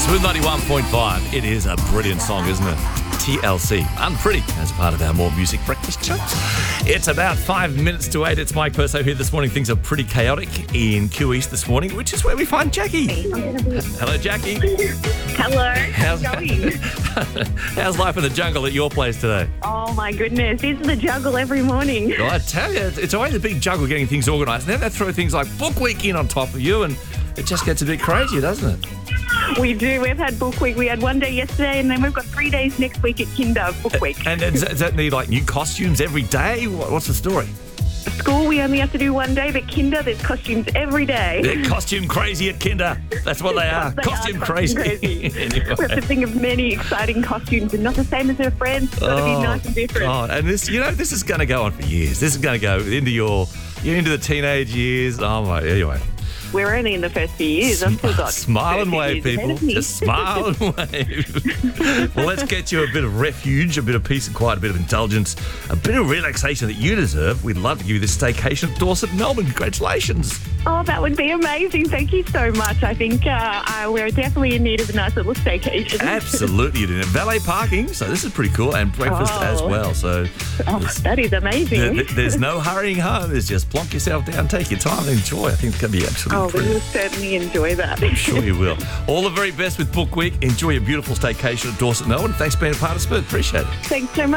Smooth 91.5. It is a brilliant song, isn't it? TLC, Unpretty, as part of our More Music Breakfast show. It's about 5 minutes to 8. It's Mike Perso here this morning. Things are pretty chaotic in Q East this morning, which is where we find Jackie. Hello, Jackie. Hello. How's it going? How's life in the jungle at your place today? Oh my goodness, it's the juggle every morning. Well, I tell you, it's always a big juggle getting things organised. And then they throw things like Book Week in on top of you, and it just gets a bit crazy, doesn't it? We do. We've had Book Week. We had one day yesterday, and then we've got 3 days next week at Kinder Book Week. And does that need like new costumes every day? What's the story? School, we only have to do one day, but Kinder, there's costumes every day. They're costume crazy at Kinder. That's what they are. They costume are crazy. Anyway. We have to think of many exciting costumes and not the same as their friends. It's got to be nice and different. God. And this is going to go on for years. This is going to go into into the teenage years. Oh my, anyway. We're only in the first few years. I've still got smile and wave, 30 years ahead people. of me. Just smile and wave. Well, let's get you a bit of refuge, a bit of peace and quiet, a bit of indulgence, a bit of relaxation that you deserve. We'd love to give you this staycation at Dorset, Melbourne. Congratulations. Oh, that would be amazing. Thank you so much. I think we're definitely in need of a nice little staycation. Absolutely. You do. Valet parking, so this is pretty cool, and breakfast as well. So that is amazing. There's no hurrying home. There's just plonk yourself down, take your time and enjoy. I think it's going to be absolutely we brilliant. will certainly enjoy that. I'm sure you will. All the very best with Book Week. Enjoy your beautiful staycation at Dorset, Melbourne. Thanks for being a part of Smooth. Appreciate it. Thanks so much.